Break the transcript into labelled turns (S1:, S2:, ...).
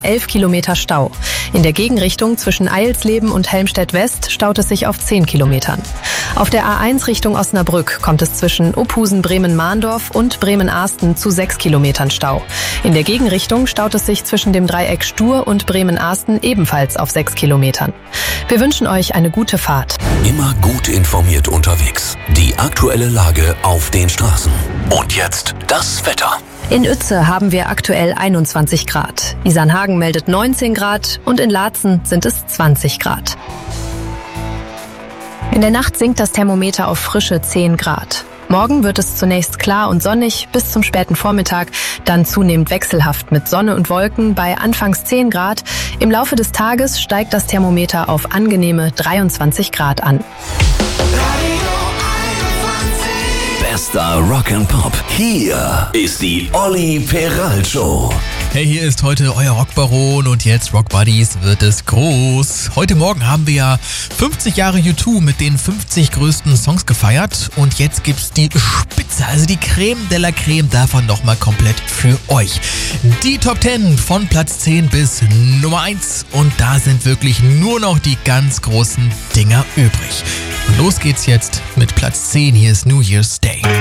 S1: 11 Kilometer Stau. In der Gegenrichtung zwischen Eilsleben und Helmstedt-West staut es sich auf 10 Kilometern. Auf der A1 Richtung Osnabrück kommt es zwischen Uphusen, Bremen-Mahndorf und Bremen-Ahsten zu 6 Kilometern Stau. In der Gegenrichtung staut es sich zwischen dem Dreieck Stur und Bremen-Ahsten ebenfalls auf 6 Kilometern. Wir wünschen euch eine gute Fahrt.
S2: Immer gut informiert unterwegs. Die aktuelle Lage auf den Straßen. Und jetzt das Wetter.
S1: In Uetze haben wir aktuell 21 Grad. Isernhagen meldet 19 Grad und in Laatzen sind es 20 Grad. In der Nacht sinkt das Thermometer auf frische 10 Grad. Morgen wird es zunächst klar und sonnig bis zum späten Vormittag, dann zunehmend wechselhaft mit Sonne und Wolken bei anfangs 10 Grad. Im Laufe des Tages steigt das Thermometer auf angenehme 23 Grad an.
S2: Bester Rock and Pop. Hier ist die Olli Peral Show.
S3: Hey, hier ist heute euer Rockbaron und jetzt Rock Buddies wird es groß. Heute Morgen haben wir ja 50 Jahre U2 mit den 50 größten Songs gefeiert und jetzt gibt's die Spitze, also die Creme de la Creme davon nochmal komplett für euch. Die Top 10 von Platz 10 bis Nummer 1 und da sind wirklich nur noch die ganz großen Dinger übrig. Und los geht's jetzt mit Platz 10, hier ist New Year's Day.